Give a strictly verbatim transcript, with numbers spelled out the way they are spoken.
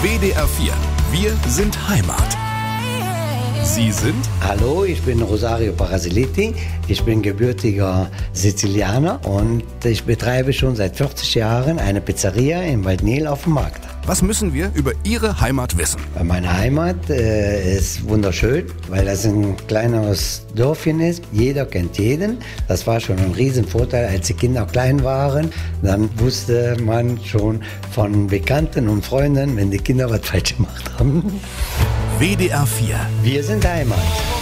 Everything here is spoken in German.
W D R vier. Wir sind Heimat. Sie sind? Hallo, ich bin Rosario Parasiliti. Ich bin gebürtiger Sizilianer und ich betreibe schon seit vierzig Jahren eine Pizzeria in Waldnil auf dem Markt. Was müssen wir über Ihre Heimat wissen? Meine Heimat äh, ist wunderschön, weil das ein kleines Dörfchen ist. Jeder kennt jeden. Das war schon ein Riesenvorteil, als die Kinder klein waren. Dann wusste man schon von Bekannten und Freunden, wenn die Kinder was falsch gemacht haben. W D R vier. Wir sind Heimat.